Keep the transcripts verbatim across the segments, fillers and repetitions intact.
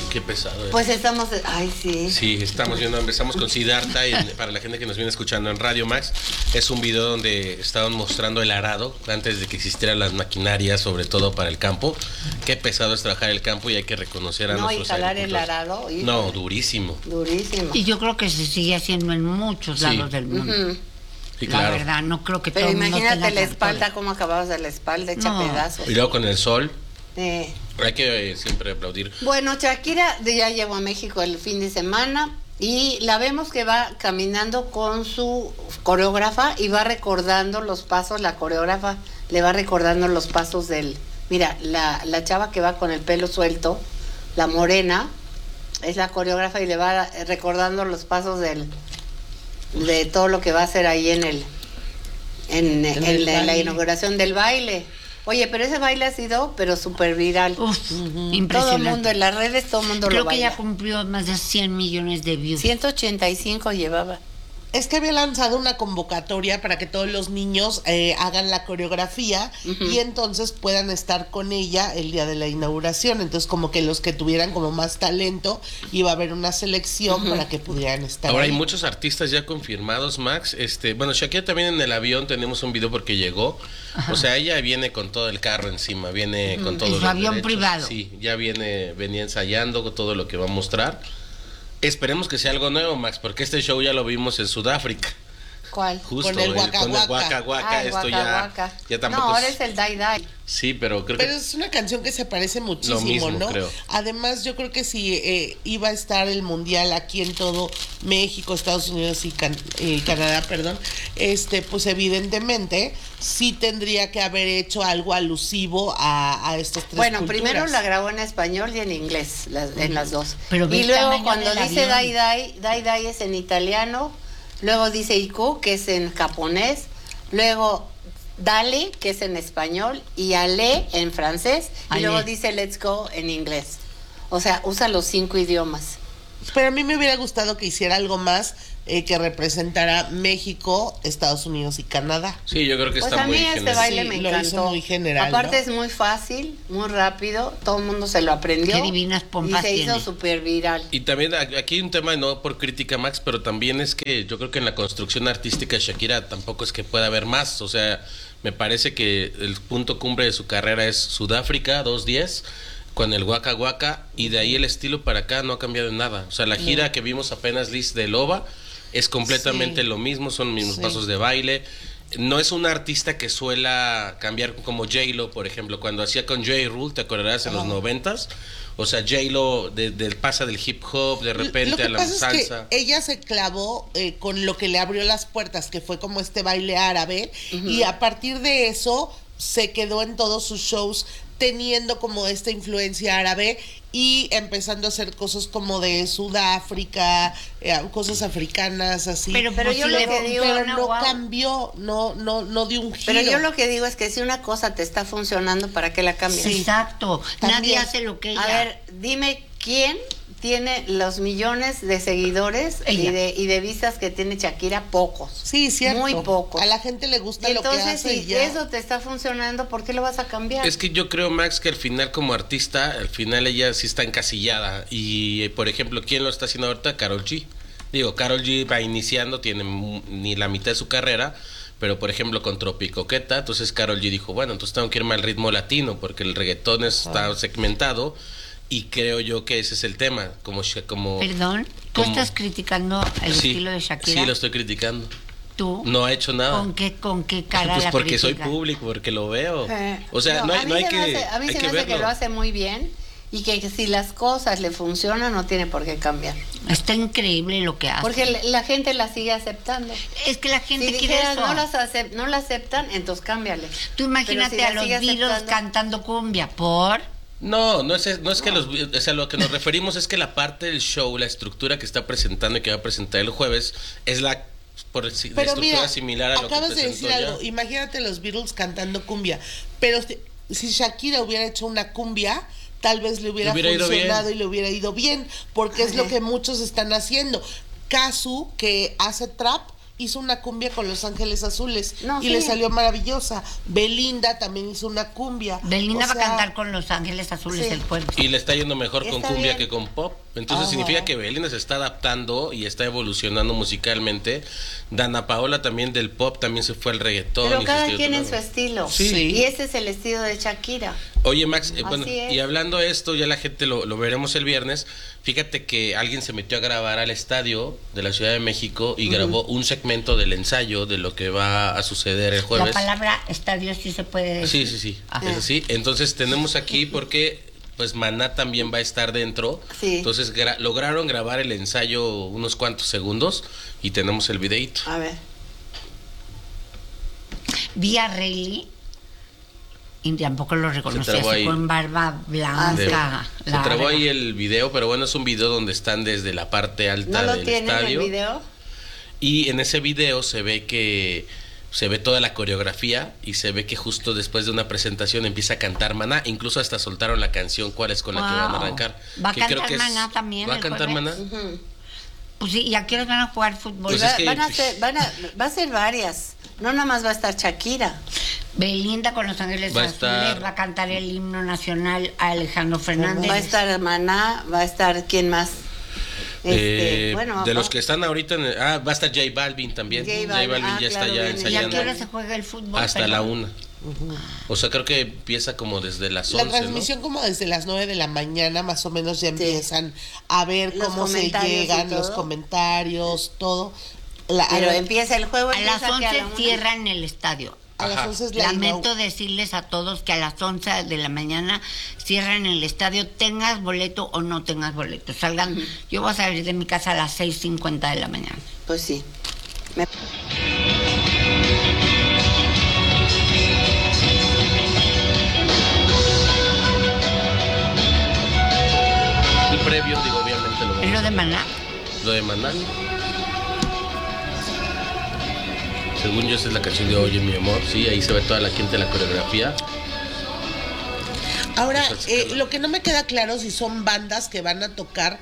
Qué pesado. ¿eh? Pues estamos, ay sí. Sí, estamos viendo, empezamos con Siddhartha, y para la gente que nos viene escuchando en Radio Max, es un video donde estaban mostrando el arado antes de que existieran las maquinarias, sobre todo para el campo. Qué pesado es trabajar el campo y hay que reconocer a no, nuestros y jalar el agricultores. arado. Hijo. No, durísimo. Durísimo. Y yo creo que se sigue haciendo en muchos lados Sí. del mundo. Uh-huh. Sí, La claro. verdad, no creo que Pero todo el mundo imagínate tenga la espalda, tractores. cómo acababas de la espalda, hecha No. pedazos. Y luego con el sol, Eh. hay que eh, siempre aplaudir. Bueno, Shakira ya llegó a México el fin de semana y la vemos que va caminando con su coreógrafa y va recordando los pasos, la coreógrafa le va recordando los pasos del... Mira, la, la chava que va con el pelo suelto, la morena, es la coreógrafa y le va recordando los pasos del de todo lo que va a hacer ahí en el en, en, el la, la baile. inauguración del baile. Oye, pero ese baile ha sido pero súper viral. Uf, Todo impresionante. el mundo en las redes, todo el mundo Creo lo que baila. ya cumplió más de cien millones de views. ciento ochenta y cinco llevaba. Es que había lanzado una convocatoria para que todos los niños eh, hagan la coreografía Ujú. y entonces puedan estar con ella el día de la inauguración. Entonces, como que los que tuvieran como más talento, iba a haber una selección Ujú. para que pudieran estar Ahora ahí. hay muchos artistas ya confirmados, Max. Este, bueno, Shakira también en el avión tenemos un video porque llegó. O sea, ella viene con todo el carro encima, viene con todo En su avión privado. Sí, ya viene, venía ensayando con todo lo que va a mostrar. Esperemos que sea algo nuevo, Max, porque este show ya lo vimos en Sudáfrica. ¿Cuál? Justo, Con el Waka con el Waka. Waka Waka, Ah, el esto Waka ya, Waka. ya tampoco No, ahora es- es el Dai Dai. Sí, pero creo Pero que es una canción que se parece muchísimo, mismo, ¿no? creo. Además, yo creo que si eh, iba a estar el mundial aquí en todo México, Estados Unidos y Can- eh, Canadá, perdón, este, pues evidentemente sí tendría que haber hecho algo alusivo a, a estas tres Bueno, culturas. primero la grabó en español y en inglés, las- en las dos. Pero ve y el luego tamaño cuando del dice avión. Dai Dai, Dai Dai es en italiano, luego dice Iku, que es en japonés, luego Dale, que es en español, y Ale en francés, Ale. y luego dice Let's Go en inglés. O sea, usa los cinco idiomas. Pero a mí me hubiera gustado que hiciera algo más eh, que representara México, Estados Unidos y Canadá. sí, yo creo que Pues está a muy mí este general. baile Sí, me lo hizo encantó. muy general, Aparte ¿no? es muy fácil, muy rápido, todo el mundo se lo aprendió. Qué divinas pompas Y se hizo tiene. súper viral. Y también a- aquí hay un tema, no por crítica, Max, pero también es que yo creo que en la construcción artística de Shakira tampoco es que pueda haber más. O sea, me parece que el punto cumbre de su carrera es Sudáfrica, dos diez, con el Waka Waka, y de ahí el estilo para acá no ha cambiado en nada. O sea, la gira que vimos apenas, Liz, de Loba, es completamente Sí. lo mismo, son los mismos Sí. pasos de baile. No es una artista que suela cambiar como J-Lo, por ejemplo, cuando hacía con J. Rule, ¿te acordarás? En los noventas. O sea, J-Lo de, del pasa del hip hop de repente Lo que a la pasa salsa. es que ella se clavó eh, con lo que le abrió las puertas, que fue como este baile árabe, y a partir de eso se quedó en todos sus shows teniendo como esta influencia árabe y empezando a hacer cosas como de Sudáfrica, eh, cosas africanas, así. Pero- Pero yo lo Pero- que digo, pero no, no guau. cambió, no, no, no dio un giro. Pero yo lo que digo es que si una cosa te está funcionando, ¿para qué la cambias? Sí. Exacto. También. Nadie hace lo que ella. A ver, dime quién tiene los millones de seguidores y Ella. de, y de vistas que tiene Shakira, pocos. Sí, cierto. Muy pocos. A la gente le gusta Y lo que entonces, hace si y ya. eso te está funcionando, ¿por qué lo vas a cambiar? Es que yo creo, Max, que al final como artista, al final ella sí está encasillada. Y, por ejemplo, ¿quién lo está haciendo ahorita? Karol G. Digo, Karol G va iniciando, tiene mu- ni la mitad de su carrera, pero por ejemplo con Tropicoqueta, entonces Karol G dijo, bueno, entonces tengo que irme al ritmo latino, porque el reggaetón está segmentado, y creo yo que ese es el tema, como... Sha- como Perdón, ¿tú como- estás criticando el Sí, estilo de Shakira? Sí, lo estoy criticando. ¿Tú? No ha hecho nada. ¿Con qué, con qué cara Pues la porque soy criticas? público, porque lo veo. Eh, O sea, no, a hay, mí no hay se que, me hace- a mí hay se que me hace que verlo. lo hace muy bien y que si las cosas le funcionan no tiene por qué cambiar. Está increíble lo que hace. Porque la, la gente la sigue aceptando. es que la gente Si quiere dijeras eso. no, las acep- no la aceptan, entonces cámbiale. Tú imagínate Pero si a la los sigue Beatles aceptando- cantando cumbia. ¿Por? No, no es, no es que los, o sea, lo que nos referimos es que la parte del show, la estructura que está presentando y que va a presentar el jueves, es la, por, si- la Pero estructura mira, similar a lo que acabas de presentó decir ya. algo. Imagínate los Beatles cantando cumbia. Pero si, si Shakira hubiera hecho una cumbia, tal vez le hubiera, Le hubiera ido funcionado bien. y le hubiera ido bien. Porque es lo Ajá. que muchos están haciendo. Kazu, que hace trap, hizo una cumbia con Los Ángeles Azules No, y sí. le salió maravillosa. Belinda también hizo una cumbia. Belinda O va sea, a cantar con Los Ángeles Azules Sí. el jueves. Y le está yendo mejor con Está cumbia bien. que con pop. Entonces Ajá. significa que Belinda se está adaptando y está evolucionando musicalmente. Dana Paola también del pop también se fue al reggaetón. Pero y se cada estudió quien en otro su lado. estilo. Sí. Y ese es el estilo de Shakira. Oye, Max, eh, bueno, Así es. y hablando de esto, ya la gente lo, lo veremos el viernes. Fíjate que alguien se metió a grabar al estadio de la Ciudad de México y grabó un segmento del ensayo de lo que va a suceder el La jueves. palabra estadio sí se puede Sí, decir. sí, sí, Ah. es así. Entonces tenemos aquí porque pues Maná también va a estar dentro. Sí. Entonces gra- lograron grabar el ensayo unos cuantos segundos y tenemos el videito. A ver. Vi a Rayleigh y tampoco lo reconocí, trabó así ahí. con barba blanca. Ah, sí. Se larga. trabó ahí el video, pero bueno, es un video donde están desde la parte alta ¿No lo del tienen estadio. el video? Y en ese video se ve que se ve toda la coreografía y se ve que justo después de una presentación empieza a cantar Maná, incluso hasta soltaron la canción cuál es con la que van a Wow. arrancar. ¿Va a que cantar es- Maná también ¿Va a el cantar jueves? Maná? Ujú. Pues sí, ¿y a qué horas van a jugar fútbol? Pues Va- es que- van a ser, van a, va a ser varias. No nada más va a estar Shakira. Belinda con Los Ángeles Va a Azules estar- va a cantar el himno nacional a Alejandro Fernández. Va a estar Maná, va a estar ¿quién más? Este, Eh, bueno, de va- los que están ahorita en el- ah, va a estar J Balvin también. J J Balvin, Balvin, ah, ya claro, está ya viene. ¿Y a ensayando. qué hora se juega el fútbol? Hasta Perdón. la una. O sea, creo que empieza como desde las La once, transmisión como desde las nueve de la mañana más o menos ya Sí. empiezan a ver Los cómo se comentarios y llegan, los todo. comentarios, todo. La- a, Pero la- empieza el juego. A las empieza que once a la una. cierran el estadio. a las Ajá. once es la Lamento inau- decirles a todos que a las once de la mañana cierran el estadio, tengas boleto o no tengas boleto. Salgan, yo voy a salir de mi casa a las seis cincuenta de la mañana. Pues sí. Me- El previo, digo, obviamente lo ¿Es lo de Maná? Lo de Maná. Según yo, esa es la canción de Oye, mi amor. Sí, ahí se ve toda la gente de la coreografía. Ahora, Pues, eh, claro. lo que no me queda claro si son bandas que van a tocar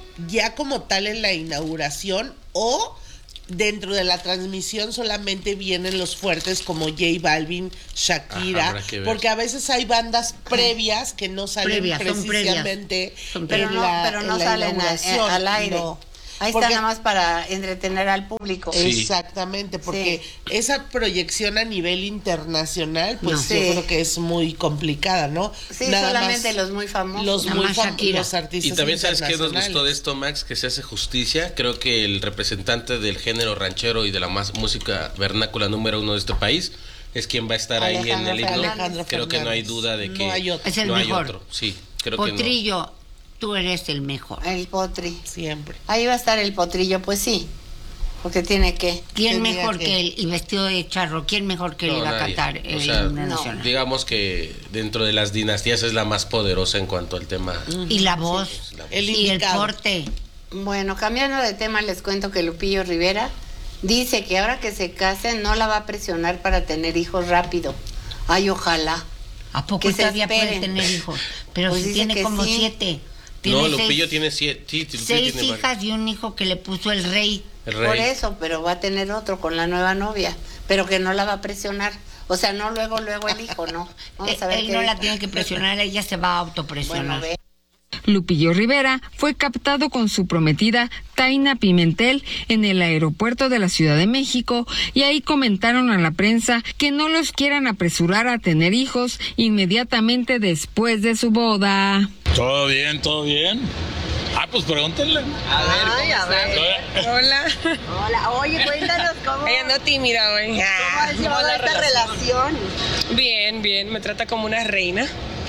ya como tal en la inauguración o dentro de la transmisión solamente vienen los fuertes como J Balvin, Shakira, Ajá, habrá que ver. porque a veces hay bandas previas que no salen Previas, son precisamente Son Pero en no, la, pero no en la salen a- inauguración, al aire. no. Ahí Porque- está nada más para entretener al público. Sí. Exactamente, porque esa proyección a nivel internacional, pues No. yo Sí. creo que es muy complicada, ¿no? Sí, solamente los muy famosos. Los Nada muy más famosos, Shakira. los artistas Y también sabes qué nos gustó de internacionales. esto, Max, que se hace justicia. Creo que el representante del género ranchero y de la más música vernácula número uno de este país es quien va a estar ahí en Alejandro el himno. Fernández. Alejandro Creo que no hay Fernández. duda de No que hay otro. Es el no hay mejor. otro. Sí, creo que no. Potrillo, tú eres el mejor. El potri. Siempre. Ahí va a estar el potrillo, pues sí. Porque tiene que. ¿Quién Tendría mejor que- que él y vestido de charro? ¿Quién mejor que él No, iba a nadie. cantar O el sea, himno no. nacional? Digamos que dentro de las dinastías es la más poderosa en cuanto al tema. Y la voz, la voz. El y el indicado. porte. Bueno, cambiando de tema, les cuento que Lupillo Rivera dice que ahora que se casen no la va a presionar para tener hijos rápido. Ay, ojalá. ¿A poco Que se todavía puede esperen. tener hijos? Pero Pues si dice tiene que como sí. siete. No, Tiene Lupillo seis- tiene siete. Sí, Lupillo seis tiene varios. hijas y un hijo que le puso el rey. El Por rey. eso, pero va a tener otro con la nueva novia. Pero que no la va a presionar. O sea, no luego, luego el hijo, no. Vamos a ver Eh, Él qué no la dijo. tiene que presionar, ella se va a Bueno, autopresionar. ve. Lupillo Rivera fue captado con su prometida Taina Pimentel en el aeropuerto de la Ciudad de México y ahí comentaron a la prensa que no los quieran apresurar a tener hijos inmediatamente después de su boda. Todo bien, todo bien. Ah, pues pregúntenle. A ver, Ay, a ver. Hola. Hola, oye, cuéntanos cómo, Ella ando tímida hoy. cómo has llevado esta relación Bien, bien, me trata como una reina.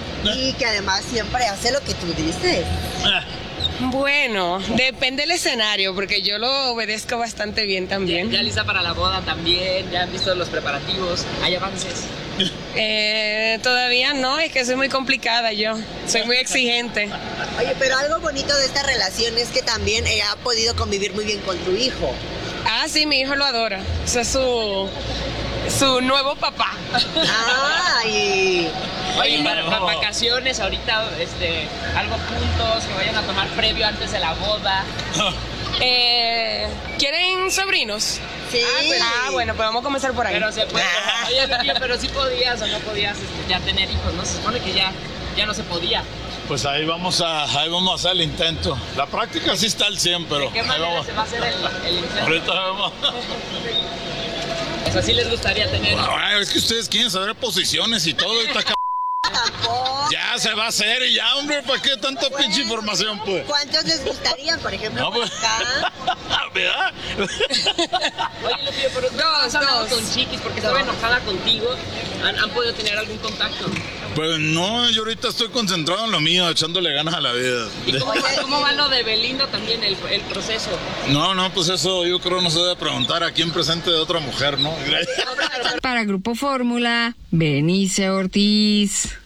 y que además siempre hace lo que tú dices. Bueno, depende del escenario, porque yo lo obedezco bastante bien también. Ya lista para la boda también, ya han visto los preparativos, hay avances. Eh, todavía no, es que soy muy complicada yo, soy muy exigente. Oye, pero algo bonito de esta relación es que también ella ha podido convivir muy bien con tu hijo. Ah, sí, mi hijo lo adora. Ese es su, su nuevo papá. Ay, Oye, para, para vacaciones ahorita, este, algo juntos, que vayan a tomar previo antes de la boda. Eh, ¿Quieren sobrinos? Sí. Ah, pues, ah, bueno, pues vamos a comenzar por ahí. Pero se puede. Oye, Lupillo, pero sí podías o no podías este, ya tener hijos, ¿no? Se supone que ya, ya no se podía. Pues ahí vamos a ahí vamos a hacer el intento. La práctica sí está al cien, pero ¿De qué ahí manera vamos. se va a hacer el, el intento? Ahorita vamos. O sea, sí les gustaría tener hijos. Ay, es que ustedes quieren saber posiciones y todo. Ahorita, c- Tampoco. ya se va a hacer y ya, hombre, ¿para qué tanta pinche información, pues? ¿Cuántos les gustarían, por ejemplo, No, por pues. acá? ¿Verdad? Oye, Lupillo, pero tú has hablado con Chiquis porque estaba enojada contigo. ¿Han, han podido tener algún contacto? Pues no, yo ahorita estoy concentrado en lo mío, echándole ganas a la vida. ¿Y cómo, cómo va lo de Belinda también, el, el proceso? No, no, pues eso yo creo no se debe preguntar aquí en presente de otra mujer, ¿no? Para Grupo Fórmula, Berenice Ortiz.